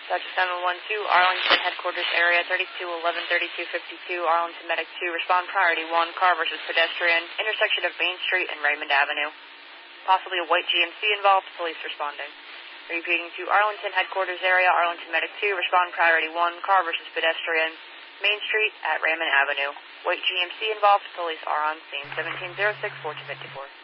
Dodge 712, Arlington Headquarters Area, 3211-3252, Arlington Medic 2, respond priority 1, car versus pedestrian, intersection of Main Street and Raymond Avenue. Possibly a white GMC involved, police responding. Repeating to Arlington Headquarters Area, Arlington Medic 2, respond priority 1, car versus pedestrian, Main Street at Raymond Avenue. White GMC involved, police are on scene, 1706-4254.